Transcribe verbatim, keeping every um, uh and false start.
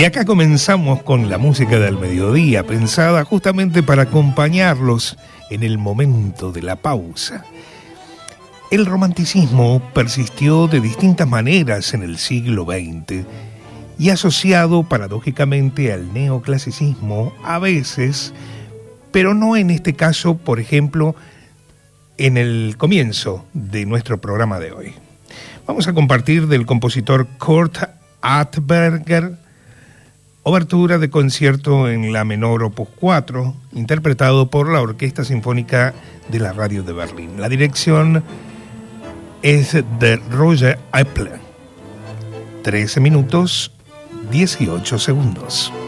Y acá comenzamos con la música del mediodía, pensada justamente para acompañarlos en el momento de la pausa. El romanticismo persistió de distintas maneras en el siglo veinte y asociado paradójicamente al neoclasicismo a veces, pero no en este caso, por ejemplo, en el comienzo de nuestro programa de hoy. Vamos a compartir del compositor Kurt Atberger, obertura de concierto en la menor opus cuatro, interpretado por la Orquesta Sinfónica de la Radio de Berlín. La dirección es de Roger Eppler. trece minutos, dieciocho segundos.